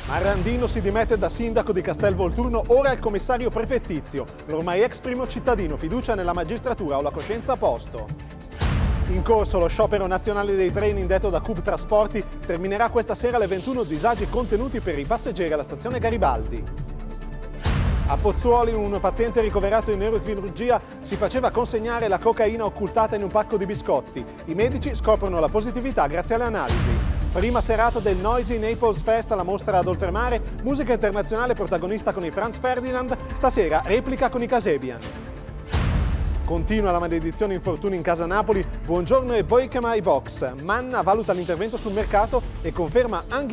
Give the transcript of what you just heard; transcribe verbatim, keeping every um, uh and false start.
Arandino si dimette da sindaco di Castelvolturno, ora è il commissario prefettizio. L'ormai ex primo cittadino, fiducia nella magistratura o la coscienza a posto. In corso lo sciopero nazionale dei treni indetto da Cub Trasporti, terminerà questa sera alle ventuno. Disagi contenuti per i passeggeri alla stazione Garibaldi. A Pozzuoli un paziente ricoverato in neurochirurgia si faceva consegnare la cocaina occultata in un pacco di biscotti. I medici scoprono la positività grazie alle analisi. Prima serata del Noisy Naples Fest alla mostra ad Oltremare, musica internazionale protagonista con i Franz Ferdinand, stasera replica con i Kasabian. Continua la maledizione infortuni in casa Napoli, Buongiorno e Boikema ai box. Manna valuta l'intervento sul mercato e conferma anche